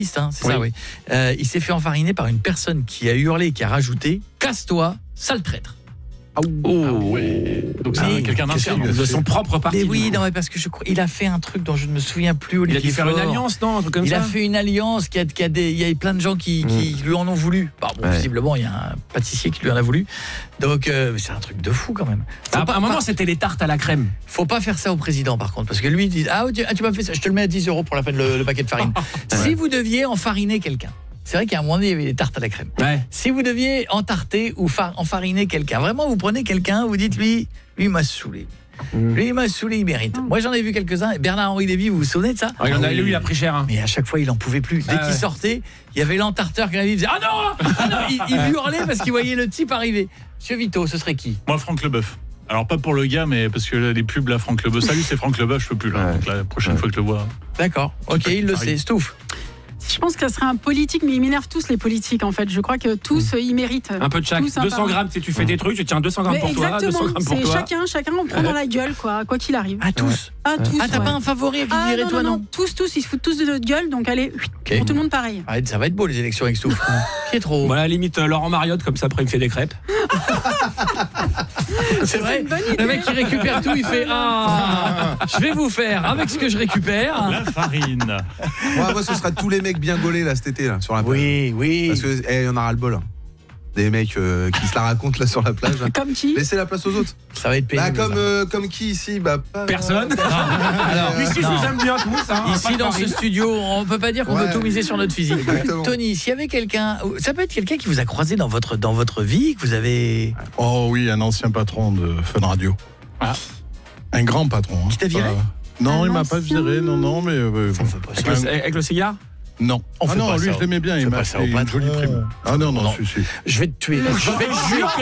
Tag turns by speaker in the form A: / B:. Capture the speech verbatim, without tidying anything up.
A: Hein, c'est oui. ça, oui. Euh, il s'est fait enfariner par une personne qui a hurlé, qui a rajouté « Casse-toi, sale traître ».
B: Oh, ah ouais. Donc c'est
A: oui,
B: quelqu'un d'interne de son propre parti.
A: Mais oui, non, mais parce que je crois, il a fait un truc dont je ne me souviens plus.
B: Il a dû faire une alliance, non, un truc comme
A: il
B: ça.
A: Il a fait une alliance qui a, qui a des, il y a plein de gens qui, qui mmh. lui en ont voulu. Bon, bon ouais. Visiblement, il y a un pâtissier qui lui en a voulu. Donc euh, c'est un truc de fou quand même.
B: Ah, pas, à un moment, c'était les tartes à la crème.
A: Faut pas faire ça au président, par contre, parce que lui il dit ah tu, ah, tu m'as fait ça, je te le mets à dix euros pour la peine le, le paquet de farine. ouais. Si vous deviez enfariner quelqu'un. C'est vrai qu'à un moment donné, il y avait des tartes à la crème. Ouais. Si vous deviez entarter ou far- enfariner quelqu'un, vraiment, vous prenez quelqu'un, vous dites, lui, lui il m'a saoulé. Mmh. Lui, il m'a saoulé, il mérite. Mmh. Moi, j'en ai vu quelques-uns. Bernard-Henri Lévy, vous vous souvenez de ça?
B: ah, il a, Lui, il a pris cher. Hein.
A: Mais à chaque fois, il en pouvait plus. Dès ah, qu'il ouais. sortait, il y avait l'entarteur qui arrivait, il faisait, ah non, ah non il, il hurlait parce qu'il voyait le type arriver. Monsieur Vito, ce serait qui?
C: Moi, Franck Leboeuf. Alors, pas pour le gars, mais parce que les pubs, là, Franck Leboeuf. Salut, c'est Franck Leboeuf, je peux plus, là. Ouais. Donc, la prochaine ouais. fois que je le vois.
A: D'accord. Ok, il le sait. Stouff.
D: Je pense que ça serait un politique, mais ils m'énervent tous les politiques en fait. Je crois que tous, mmh. ils méritent.
B: Un peu de chaque. deux cents grammes, tu fais des trucs, tu tiens deux cents grammes pour toi, deux cents grammes pour
D: c'est
B: toi.
D: Chacun, chacun, on prend dans la gueule, quoi, quoi qu'il arrive.
A: À tous.
D: À tous.
A: Ah, t'as
D: ouais.
A: pas un favori à qui
D: ah,
A: dirais
D: non,
A: toi
D: non,
A: non,
D: non. Tous, tous, ils se foutent tous de notre gueule, donc allez, okay. pour tout le monde pareil.
A: Ah, ça va être beau les élections avec Stouff. Qui est trop.
B: Voilà, limite Laurent Mariotte, comme ça après il me fait des crêpes.
A: C'est vrai. Le mec qui récupère tout, il fait ah, je vais vous faire avec ce que je récupère
C: la farine.
E: Moi, moi ce sera tous les mecs bien gaulés là cet été là sur la plage.
A: Oui, oui.
E: Parce que eh, y en aura le bol. Hein. Des mecs euh, qui se la racontent là sur la plage.
D: Comme qui?
E: Laissez la place aux autres.
A: Ça va être pénible.
E: Bah, comme, euh, comme qui ici bah, pas,
B: personne.
E: Euh,
B: Alors, ici, je vous aime bien tous. Hein,
A: ici, dans ce studio, on peut pas dire qu'on ouais. peut tout miser sur notre physique.
E: Exactement.
A: Tony, s'il y avait quelqu'un, ça peut être quelqu'un qui vous a croisé dans votre, dans votre vie, que vous avez...
F: Oh oui, un ancien patron de Fun Radio. Ah. Un grand patron. Hein.
A: Qui t'a viré?
F: Non,
D: un
F: il m'a
D: ancien...
F: pas viré, non, non, mais... Euh,
B: bon. avec, le, avec le cigare?
F: Non.
A: On
F: ah
A: fait
F: non,
A: pas
F: lui,
A: ça.
F: je l'aimais bien, il m'a fait une jolie prime. Ah non, non,
A: non.
F: Si, si.
A: Je vais te tuer. Je vais te tuer.